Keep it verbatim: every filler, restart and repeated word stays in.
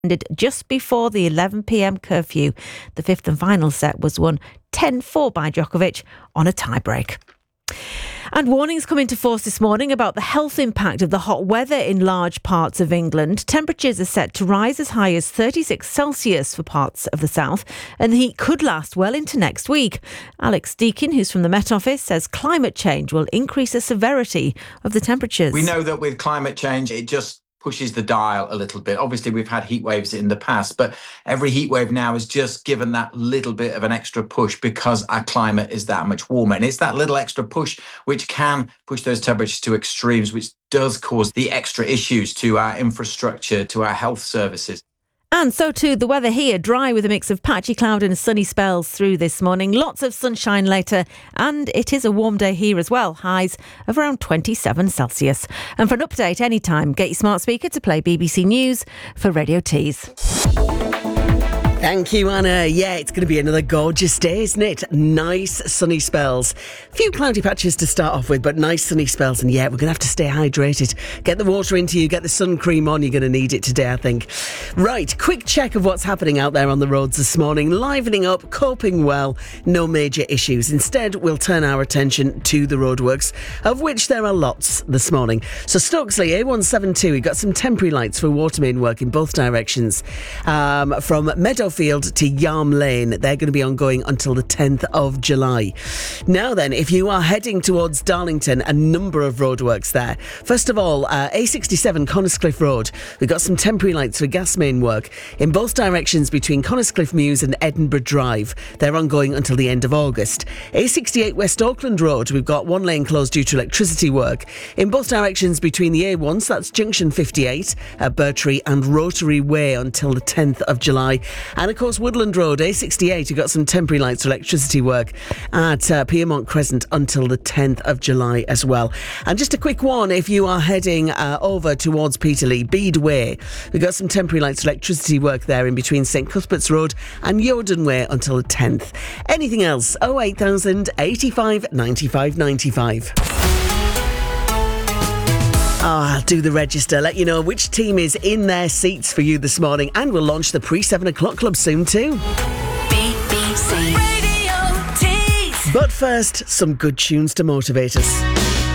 ended just before the eleven p.m. curfew. The fifth and final set was won ten four by Djokovic on a tiebreak. And warnings come into force this morning about the health impact of the hot weather in large parts of England. Temperatures are set to rise as high as thirty-six Celsius for parts of the south, and the heat could last well into next week. Alex Deakin, who's from the Met Office, says climate change will increase the severity of the temperatures. We know that with climate change, it just pushes the dial a little bit. Obviously, we've had heat waves in the past, but every heat wave now has just given that little bit of an extra push because our climate is that much warmer. And it's that little extra push which can push those temperatures to extremes, which does cause the extra issues to our infrastructure, to our health services. And so too, the weather here, dry with a mix of patchy cloud and sunny spells through this morning. Lots of sunshine later, and it is a warm day here as well. Highs of around twenty-seven Celsius. And for an update anytime, get your smart speaker to play B B C News for Radio Tees. Thank you, Anna. Yeah, it's going to be another gorgeous day, isn't it? Nice sunny spells. A few cloudy patches to start off with, but nice sunny spells. And yeah, we're going to have to stay hydrated. Get the water into you, get the sun cream on. You're going to need it today, I think. Right, quick check of what's happening out there on the roads this morning. Livening up, coping well, no major issues. Instead, we'll turn our attention to the roadworks, of which there are lots this morning. So Stokesley, A one seventy-two, we've got some temporary lights for water main work in both directions. Um, from Meadowfield to Yarm Lane, they're going to be ongoing until the tenth of July. Now then, if you are heading towards Darlington, a number of roadworks there. First of all, uh, A sixty-seven Connerscliff Road. We've got some temporary lights for gas main work in both directions between Connerscliff Mews and Edinburgh Drive. They're ongoing until the end of August. A sixty-eight West Auckland Road. We've got one lane closed due to electricity work in both directions between the A one, so that's Junction fifty-eight at Bertree, and Rotary Way until the tenth of July. And of course, Woodland Road, A sixty-eight, you've got some temporary lights for electricity work at uh, Piermont Crescent until the tenth of July as well. And just a quick one, if you are heading uh, over towards Peterlee, Bede Way, we've got some temporary lights for electricity work there in between St Cuthbert's Road and Yoden Way until the tenth. Anything else? oh eight thousand, eighty-five, ninety-five, ninety-five. Oh, I'll do the register, let you know which team is in their seats for you this morning, and we'll launch the pre-seven o'clock club soon too. B B C Radio Tees. But first, some good tunes to motivate us.